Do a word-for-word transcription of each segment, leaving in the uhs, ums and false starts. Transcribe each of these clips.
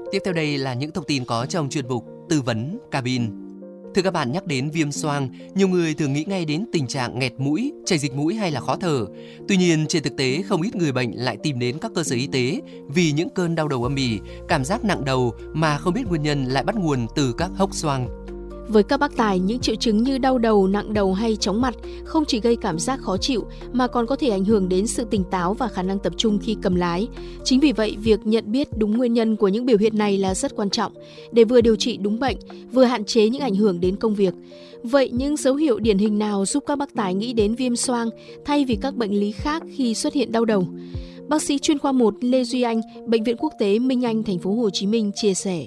Tiếp theo đây là những thông tin có trong chuyên mục Tư vấn cabin. Thưa các bạn, nhắc đến viêm xoang, nhiều người thường nghĩ ngay đến tình trạng nghẹt mũi, chảy dịch mũi hay là khó thở. Tuy nhiên, trên thực tế, không ít người bệnh lại tìm đến các cơ sở y tế vì những cơn đau đầu âm ỉ, cảm giác nặng đầu mà không biết nguyên nhân lại bắt nguồn từ các hốc xoang. Với các bác tài, những triệu chứng như đau đầu, nặng đầu hay chóng mặt không chỉ gây cảm giác khó chịu mà còn có thể ảnh hưởng đến sự tỉnh táo và khả năng tập trung khi cầm lái. Chính vì vậy, việc nhận biết đúng nguyên nhân của những biểu hiện này là rất quan trọng để vừa điều trị đúng bệnh, vừa hạn chế những ảnh hưởng đến công việc. Vậy những dấu hiệu điển hình nào giúp các bác tài nghĩ đến viêm xoang thay vì các bệnh lý khác khi xuất hiện đau đầu? Bác sĩ chuyên khoa một Lê Duy Anh, Bệnh viện Quốc tế Minh Anh, thành phố Hồ Chí Minh chia sẻ.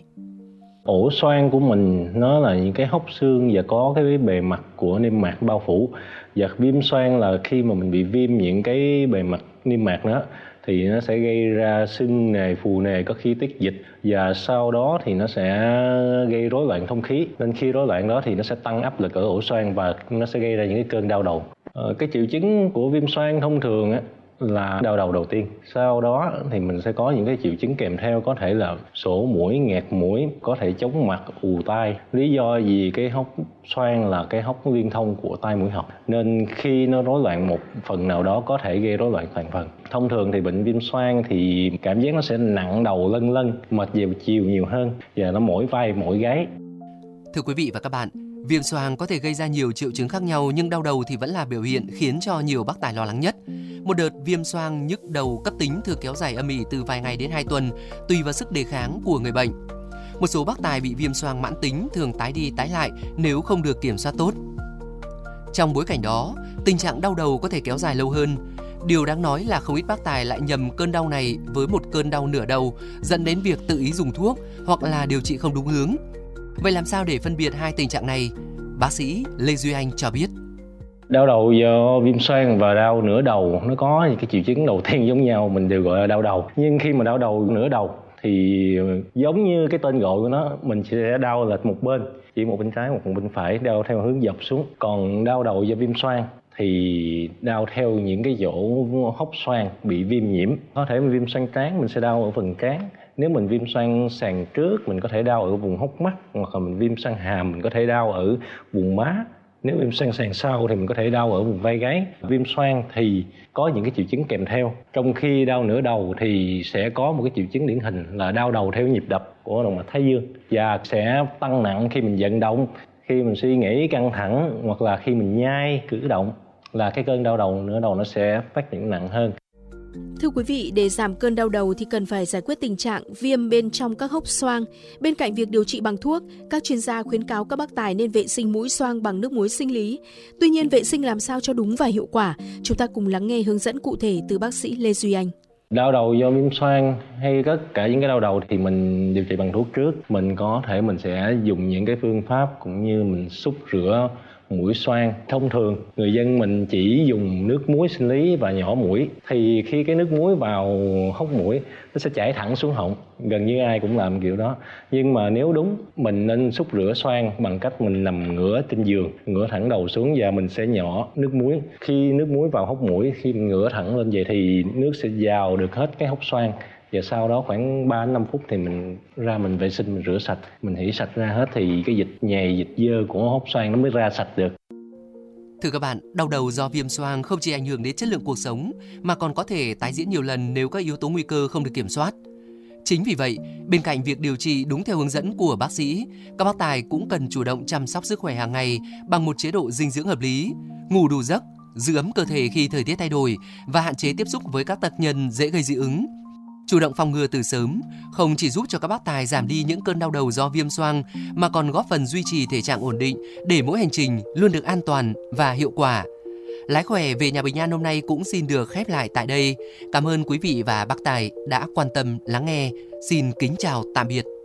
Ổ xoang của mình nó là những cái hốc xương và có cái bề mặt của niêm mạc bao phủ. Và viêm xoang là khi mà mình bị viêm những cái bề mặt niêm mạc đó thì nó sẽ gây ra sưng nề, phù nề, có khi tiết dịch, và sau đó thì nó sẽ gây rối loạn thông khí. Nên khi rối loạn đó thì nó sẽ tăng áp lực ở ổ xoang và nó sẽ gây ra những cái cơn đau đầu. Ờ, cái triệu chứng của viêm xoang thông thường á là đau đầu đầu tiên. Sau đó thì mình sẽ có những cái triệu chứng kèm theo, có thể là sổ mũi, nghẹt mũi, có thể chóng mặt, ù tai. Lý do vì cái hốc xoang là cái hốc liên thông của tai mũi họng, nên khi nó rối loạn một phần nào đó có thể gây rối loạn toàn phần. Thông thường thì bệnh viêm xoang thì cảm giác nó sẽ nặng đầu, lân lân, mệt về chiều nhiều hơn và nó mỏi vai, mỏi gáy. Thưa quý vị và các bạn, viêm xoang có thể gây ra nhiều triệu chứng khác nhau, nhưng đau đầu thì vẫn là biểu hiện khiến cho nhiều bác tài lo lắng nhất. Một đợt viêm xoang nhức đầu cấp tính thường kéo dài âm ỉ từ vài ngày đến hai tuần, tùy vào sức đề kháng của người bệnh. Một số bác tài bị viêm xoang mãn tính thường tái đi tái lại nếu không được kiểm soát tốt. Trong bối cảnh đó, tình trạng đau đầu có thể kéo dài lâu hơn. Điều đáng nói là không ít bác tài lại nhầm cơn đau này với một cơn đau nửa đầu, dẫn đến việc tự ý dùng thuốc hoặc là điều trị không đúng hướng. Vậy làm sao để phân biệt hai tình trạng này? Bác sĩ Lê Duy Anh cho biết. Đau đầu do viêm xoang và đau nửa đầu nó có những cái triệu chứng đầu tiên giống nhau, mình đều gọi là đau đầu. Nhưng khi mà đau đầu nửa đầu thì giống như cái tên gọi của nó, mình sẽ đau lệch một bên, chỉ một bên trái, một bên phải, đau theo hướng dọc xuống. Còn đau đầu do viêm xoang thì đau theo những cái chỗ hốc xoang bị viêm nhiễm. Có thể viêm xoang trán mình sẽ đau ở phần trán. Nếu mình viêm xoang sàn trước mình có thể đau ở vùng hốc mắt, hoặc là mình viêm xoang hàm mình có thể đau ở vùng má. Nếu viêm xoang sàn sau thì mình có thể đau ở vùng vai gáy. Viêm xoang thì có những cái triệu chứng kèm theo. Trong khi đau nửa đầu thì sẽ có một cái triệu chứng điển hình là đau đầu theo nhịp đập của động mạch thái dương, và sẽ tăng nặng khi mình vận động, khi mình suy nghĩ căng thẳng, hoặc là khi mình nhai cử động, là cái cơn đau đầu nửa đầu nó sẽ phát triển nặng hơn. Thưa quý vị, để giảm cơn đau đầu thì cần phải giải quyết tình trạng viêm bên trong các hốc xoang. Bên cạnh việc điều trị bằng thuốc, các chuyên gia khuyến cáo các bác tài nên vệ sinh mũi xoang bằng nước muối sinh lý. Tuy nhiên, vệ sinh làm sao cho đúng và hiệu quả? Chúng ta cùng lắng nghe hướng dẫn cụ thể từ bác sĩ Lê Duy Anh. Đau đầu do viêm xoang hay tất cả những cái đau đầu thì mình điều trị bằng thuốc trước. Mình có thể mình sẽ dùng những cái phương pháp cũng như mình xúc rửa mũi xoang. Thông thường người dân mình chỉ dùng nước muối sinh lý và nhỏ mũi, thì khi cái nước muối vào hốc mũi nó sẽ chảy thẳng xuống họng, gần như ai cũng làm kiểu đó. Nhưng mà nếu đúng, mình nên xúc rửa xoang bằng cách mình nằm ngửa trên giường, ngửa thẳng đầu xuống và mình sẽ nhỏ nước muối. Khi nước muối vào hốc mũi, khi mình ngửa thẳng lên vậy thì nước sẽ vào được hết cái hốc xoang. Và sau đó khoảng ba đến năm phút thì mình ra mình vệ sinh, mình rửa sạch, mình hỉ sạch ra hết thì cái dịch nhầy, dịch dơ của hốc xoang nó mới ra sạch được. Thưa các bạn, đau đầu do viêm xoang không chỉ ảnh hưởng đến chất lượng cuộc sống mà còn có thể tái diễn nhiều lần nếu các yếu tố nguy cơ không được kiểm soát. Chính vì vậy, bên cạnh việc điều trị đúng theo hướng dẫn của bác sĩ, các bác tài cũng cần chủ động chăm sóc sức khỏe hàng ngày bằng một chế độ dinh dưỡng hợp lý, ngủ đủ giấc, giữ ấm cơ thể khi thời tiết thay đổi và hạn chế tiếp xúc với các tác nhân dễ gây dị ứng. Chủ động phòng ngừa từ sớm không chỉ giúp cho các bác tài giảm đi những cơn đau đầu do viêm xoang mà còn góp phần duy trì thể trạng ổn định để mỗi hành trình luôn được an toàn và hiệu quả. Lái khỏe về nhà bình an hôm nay cũng xin được khép lại tại đây. Cảm ơn quý vị và bác tài đã quan tâm lắng nghe. Xin kính chào tạm biệt.